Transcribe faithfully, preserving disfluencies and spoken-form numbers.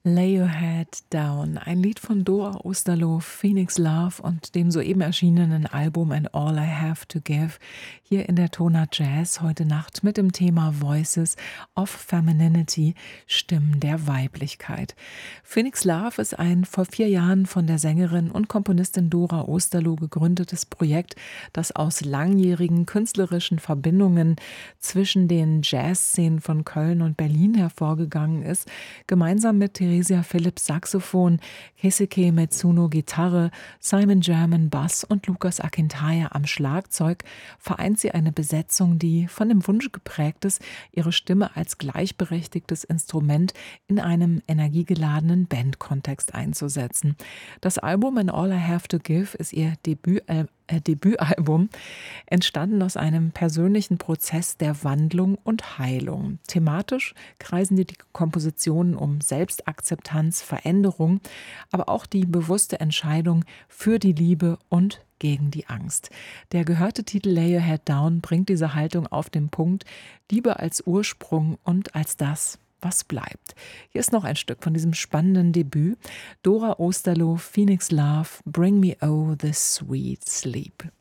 Lay Your Head Down, ein Lied von Dora Osterloh, Phoenix Love und dem soeben erschienenen Album And All I Have to Give, hier in der Tonart Jazz heute Nacht mit dem Thema Voices of Femininity, Stimmen der Weiblichkeit. Phoenix Love ist ein vor vier Jahren von der Sängerin und Komponistin Dora Osterloh gegründetes Projekt, das aus langjährigen künstlerischen Verbindungen zwischen den Jazzszenen von Köln und Berlin hervorgegangen ist, gemeinsam mit Theresia Phillips Saxophon, Keisuke Matsuno Gitarre, Simon German Bass und Lukas Akintaja am Schlagzeug vereint sie eine Besetzung, die von dem Wunsch geprägt ist, ihre Stimme als gleichberechtigtes Instrument in einem energiegeladenen Bandkontext einzusetzen. Das Album And All I Have to Give ist ihr Debütalbum Äh, Debütalbum, entstanden aus einem persönlichen Prozess der Wandlung und Heilung. Thematisch kreisen die Kompositionen um Selbstakzeptanz, Veränderung, aber auch die bewusste Entscheidung für die Liebe und gegen die Angst. Der gehörte Titel Lay Your Head Down bringt diese Haltung auf den Punkt, Liebe als Ursprung und als das, was bleibt. Hier ist noch ein Stück von diesem spannenden Debüt. Dora Osterloh, Phoenix Love, Bring Me Oh the Sweet Sleep.